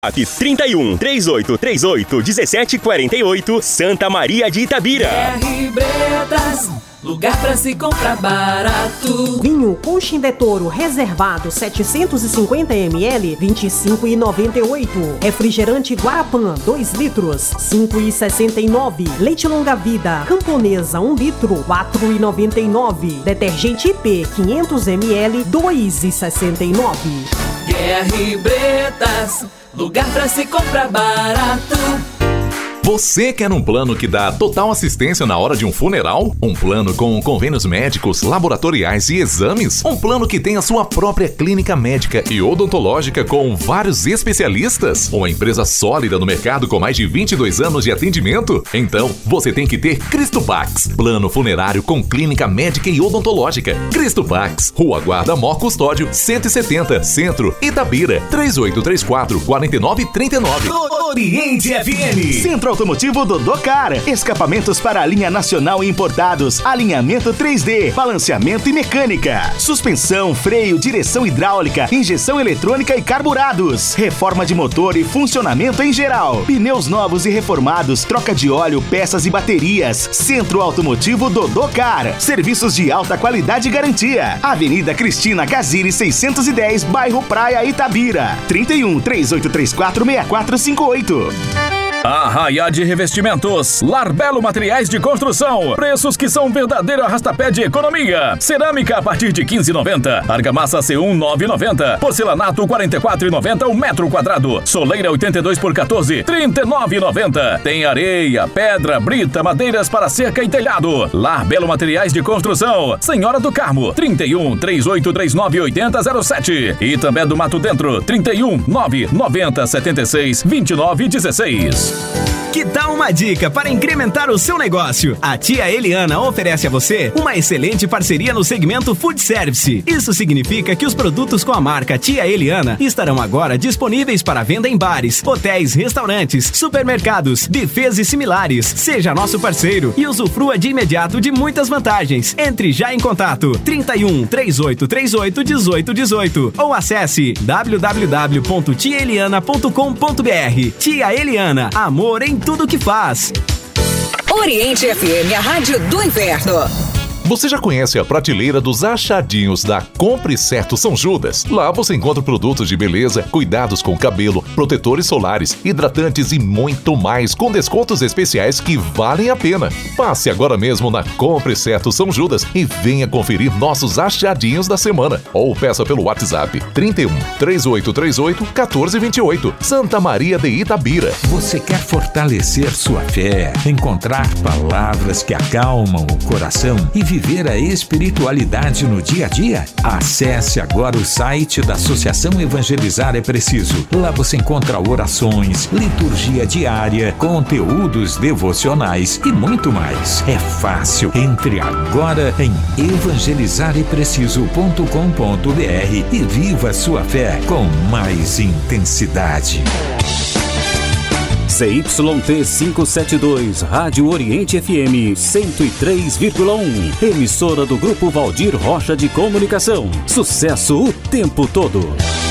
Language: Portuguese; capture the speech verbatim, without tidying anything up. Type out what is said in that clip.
trinta e um, três oito três oito, dezessete quarenta e oito, Santa Maria de Itabira. R. Bretas, lugar pra se comprar barato. Vinho Concha de Toro reservado setecentos e cinquenta mililitros, vinte e cinco reais e noventa e oito centavos. Refrigerante Guarapã, dois litros, cinco reais e sessenta e nove centavos. Leite Longa Vida Camponesa, um litro, quatro reais e noventa e nove centavos. Detergente I P, quinhentos mililitros, dois reais e sessenta e nove centavos. R. Bretas, lugar pra se comprar barato. Você quer um plano que dá total assistência na hora de um funeral? Um plano com convênios médicos, laboratoriais e exames? Um plano que tem a sua própria clínica médica e odontológica com vários especialistas? Uma empresa sólida no mercado com mais de vinte e dois anos de atendimento? Então, você tem que ter Cristopax, plano funerário com clínica médica e odontológica. Cristopax, Rua Guarda Mó Custódio, cento e setenta, Centro, Itabira, três oito três quatro, quatro nove três nove. Oriente F M. Centro Automotivo Dodô-Car. Escapamentos para a linha nacional e importados. Alinhamento três D. Balanceamento e mecânica. Suspensão, freio, direção hidráulica, injeção eletrônica e carburados. Reforma de motor e funcionamento em geral. Pneus novos e reformados. Troca de óleo, peças e baterias. Centro Automotivo Dodô-Car. Serviços de alta qualidade e garantia. Avenida Cristina Casiri seiscentos e dez, bairro Praia, Itabira. trinta e um, três oito três quatro, seis quatro cinco oito. Arraia de Revestimentos, Larbelo Materiais de Construção, preços que são um verdadeiro arrastapé de economia. Cerâmica a partir de quinze reais e noventa centavos, argamassa C um nove reais e noventa centavos, porcelanato quarenta e quatro reais e noventa centavos o metro quadrado, soleira oitenta e dois por quatorze reais, trinta e nove reais e noventa centavos. Tem areia, pedra, brita, madeiras para cerca e telhado. Larbelo Materiais de Construção, Senhora do Carmo, trinta e um, três oito três nove, oito zero zero sete e também do Mato Dentro, trinta e um, nove noventa, setenta e seis, vinte e nove dezesseis. Que tal uma dica para incrementar o seu negócio? A Tia Eliana oferece a você uma excelente parceria no segmento Food Service. Isso significa que os produtos com a marca Tia Eliana estarão agora disponíveis para venda em bares, hotéis, restaurantes, supermercados, buffets e similares. Seja nosso parceiro e usufrua de imediato de muitas vantagens. Entre já em contato trinta e um, três oito três oito, dezoito dezoito ou acesse w w w ponto tia eliana ponto com ponto b r. Tia Eliana, amor em tudo que faz. Oriente F M, a rádio do inverno. Você já conhece a prateleira dos achadinhos da Compre Certo São Judas? Lá você encontra produtos de beleza, cuidados com cabelo, protetores solares, hidratantes e muito mais, com descontos especiais que valem a pena. Passe agora mesmo na Compre Certo São Judas e venha conferir nossos achadinhos da semana. Ou peça pelo WhatsApp trinta e um, três oito três oito, quatorze vinte e oito, Santa Maria de Itabira. Você quer fortalecer sua fé, encontrar palavras que acalmam o coração e viver a espiritualidade no dia a dia? Acesse agora o site da Associação Evangelizar é Preciso. Lá você encontra orações, liturgia diária, conteúdos devocionais e muito mais. É fácil. Entre agora em evangelizar é preciso ponto com ponto b r e viva sua fé com mais intensidade. C Y T quinhentos e setenta e dois, Rádio Oriente F M cento e três vírgula um, emissora do Grupo Valdir Rocha de Comunicação. Sucesso o tempo todo.